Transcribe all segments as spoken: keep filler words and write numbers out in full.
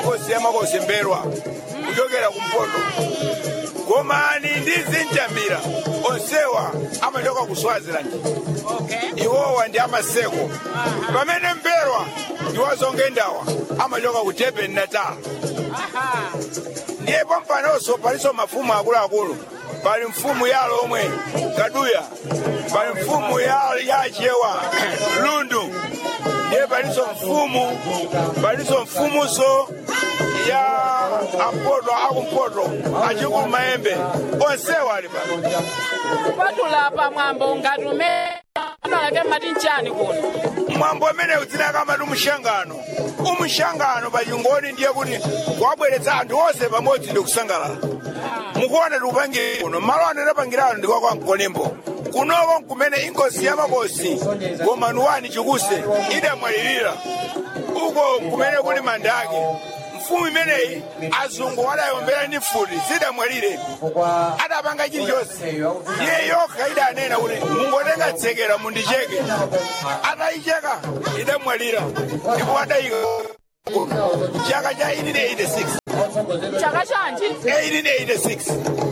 inkosi yamakosi Mberwa kuchokera kumpoto. Gomani ndi Zinjambira onsewa amachoka ku Swaziland. Okay. Iwowa ndi amaseko. Pamene Mberwa ndiwo Zongendawa amachoka ku Durban Natal. Aha. Ndiye pampanonso paliso mafumu akuluakulu. Pali mfumu ya Lomwe Kaduya, pali mfumu ya Yachewa Lundu, ndiye paliso mfumu paliso mfumuso ya Ampoto akumpoto achikulu Maembe onsewa ali pano. Kupatula pa mwambo ngati umene analake matinchani kuno. Mwambo amene udzina kama ndi mshangano. Umshangano pa Chingoni ndiye kuti kwabweretsa anthu onse pamodzi ndi kusangalala. Mukuona tikupangira kuno malo anapangirano ndi kwa Nkolembo. Kunoko kumene inkosi yamakosi Gomani wani Chikuse idamwalirira. Uko kumene kuli mandake. Mfumu imeneyi azungu adayombera ndi futi zidamwalire. Adapanga chilichonse. Iye yokha idanena kuti mungotenga tsekera mundicheke. Atayicheka idamwalira. Ndipo adayika chaka cha eighteen eighty-six. Chaka chanji? eighteen eighty-six.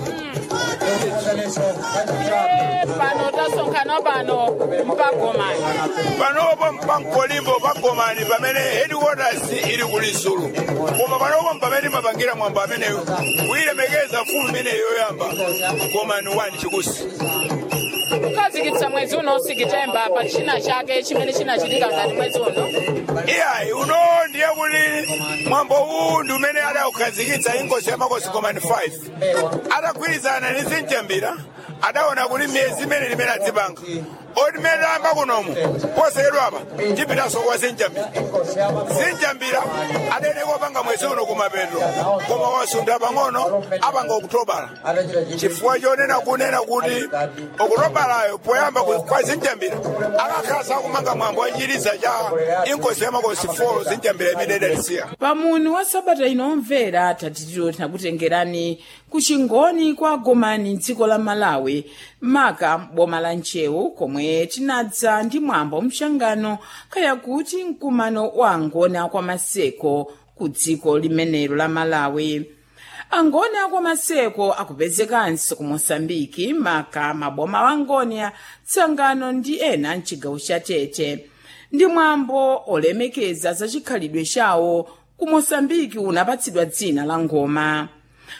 Eh, pano tasonkhana pano mpa Gomani. Panopo mpa Nkolimbo pa Gomani pamene headquarters ili ku Lisulu. Koma panopo pamene mapangira mwambo ameneyo kuyilemekeza mfumu imene yoyamba Gomani wani Chikusi. Kukazikitsa mwezi uno Sikitemba pa china chake chimene chinachitika ngati mwezi uno. Iyayi uno ndiye kuti mwambo uwu ndi umene adaukhazikitsa inkosi yamakosi Gomani five. Adagwirizana ndi Zinjambira adaona kuti miyezi imene limene adzipanga. Oti mmene amba kunomu posekedwa apa tipitanso kwa Zinjambira. Zinjambira adene kopanga mwezi uno kumapeto koma wasunda pang'ono apanga Okutobala. Chifukwa chonena kunena kuti Okutobalayo poyamba kwa Zinjambira akakhala kumanga mwambo wachiliza cha inkosi yamakosi four Zinjambira imene idalisiya. Pamuni wa Sabata inomvera tatitiro tinakutengerani ku Chingoni kwa Gomani dziko la Malawi maka boma la Nchewu komwe tinadza ndi mwambo mshangano kaya kuti mkumano wa angona kwa maseko ku dziko limenelo la Malawi. Angona kwa maseko akupezekanso ku Mosambiki maka maboma wa Ngonia, Tsangano ndi ena mchigawo cha Tete. Ndi mwambo olemekeza za chikhalidwe chawo ku Mosambiki unapatsidwa dzina la ngoma.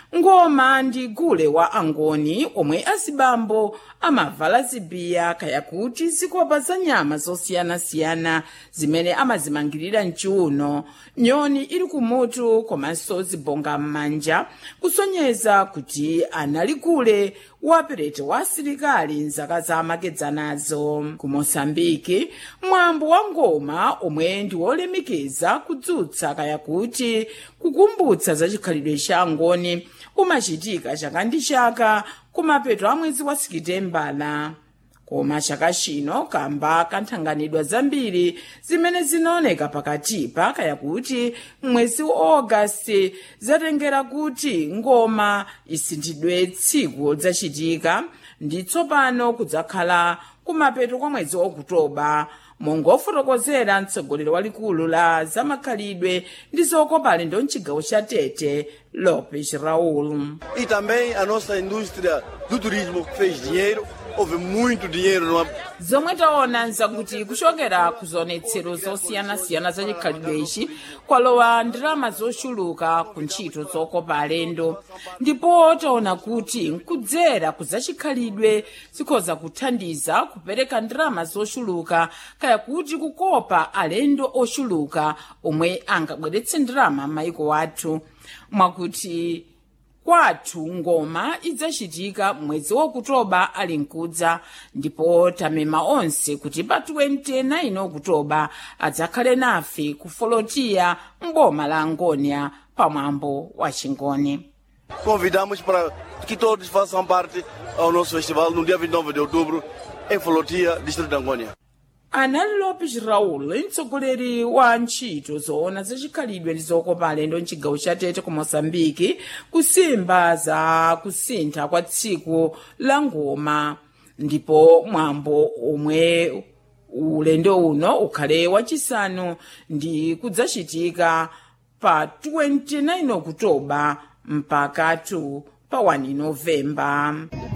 Ngoma ndi gule wa angoni omwe azibambo amavala zibiya kaya kuti zikopa za nyama zosiyana-siyana zimene amazimangirira mchiuno, nyoni ili kumutu komanso zibonga m'manja kusonyeza kuti anali gule waperete wa asilikali nzaka za makedzanazo. Ku Mosambiki mwambo wa ngoma omwe ndi wolemekeza kudzutsa kaya kuti kukumbutsa za chikhalidwe cha angoni umachitika chaka ndi chaka kumapeto a mwezi wa Sikitembala. Koma chaka chino kamba kanthanganidwa zambiri zimene zinaoneka pakatipa kaya kuti mwezi wa August zatengera kuti ngoma isinthidwe tsiku lidzachitika ndi tsopano kudzakhala kumapeto kwa mwezi wa Oktoba. Mongofotokozera mtsogoleri walikulu la zamakhalidwe ndi zokopa alendo mchigawo cha Tete, Lopes Raul. E também a nossa indústria do turismo que fez dinheiro, houve muito dinheiro no zomwe taona nzakuti kuchokera ku zionetsero zosiyana-siyana za chikhalidwe ichi kwalowa ndalama zochuluka ku ntchito zokopa alendo, ndipo taona kuti nkudzera ku zachikhalidwe zikhoza kuthandiza kupereka ndalama zochuluka kaya kuti kukopa alendo ochuluka omwe angabweretse ndalama m'mayiko athu. Mwakuti kwathu ngoma idzachitika mwezi wa Oktoba ali nkudza, ndipo tamema onse kuti pa twenty-nine Oktoba adzakhale nafe ku Folotia mboma la Ngonia pamwambo wa Chingoni. Convidamos para que todos façam parte ao nosso festival no dia vinte e nove de outubro em Folotia, distrito de Angônia. Anali Lopes Raul, mtsogoleri wa ntchito zoona zachikhalidwe ndi zokopa alendo mchigawo cha Tete ku Mosambiki kusimba za kusintha kwa tsiku la ngoma, ndipo mwambo omwe ulendo uno ukhale wachisanu ndi kudzachitika pa twenty-nine okutoba mpakatu pa one novemba.